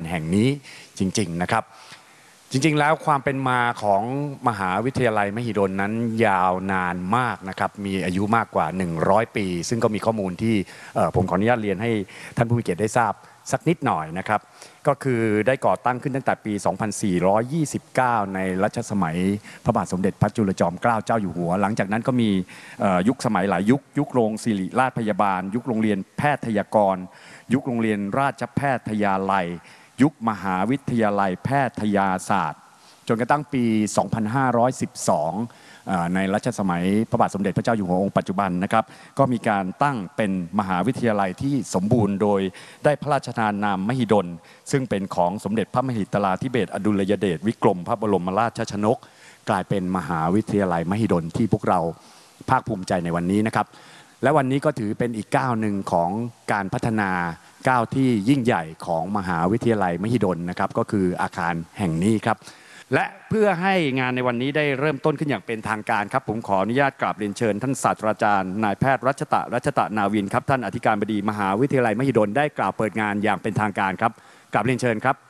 แห่งนี้จริงๆนะครับจริงๆแล้วความเป็นมาของมหาวิทยาลัยมหิดลนั้นยาวนานมากนะครับมีอายุมากกว่า100ปีซึ่งก็มีข้อมูลที่ผมขออนุญาตเรียนให้ท่านผู้มีเกียรติได้ทราบสักนิดหน่อยนะครับก็คือได้ก่อตั้งขึ้นตั้งแต่ปี 2429 ในรัชสมัยพระบาทสมเด็จพระจุลจอมเกล้าเจ้าอยู่หัวหลังจากนั้นก็มียุคสมัยหลายยุคโรงศิริราชพยาบาลยุคโรงเรียนแพทยากรยุคโรงเรียนราชแพทยาลัยยุคมหาวิทยาลัยแพทยาศาสตร์จนกระทั่งปี 2512 ในรัชสมัยพระบาทสมเด็จพระเจ้าอยู่หัวองค์ปัจจุบันนะครับก็มีการตั้งเป็นมหาวิทยาลัยที่สมบูรณ์โดยได้พระราชทานนามมหิดลซึ่งเป็นของสมเด็จพระมหิตลาธิเบศรอดุลยเดชวิกรมพระบรมราชชนกกลายเป็นมหาวิทยาลัยมหิดลที่พวกเราภาคภูมิใจในวันนี้นะครับและวันนี้ก็ถือเป็นอีกก้าวหนึ่งของการพัฒนาก้าวที่ยิ่งใหญ่ของมหาวิทยาลัยมหิดลนะครับก็คืออาคารแห่งนี้ครับและเพื่อให้งานในวันนี้ได้เริ่มต้นขึ้นอย่างเป็นทางการครับผมขออนุญาตกราบเรียนเชิญท่านศาสตราจารย์นายแพทย์รัชตะนาวินครับท่านอธิการบดีมหาวิทยาลัยมหิดลได้กล่าวเปิดงานอย่างเป็นทางการครับกราบเรียนเชิญครับ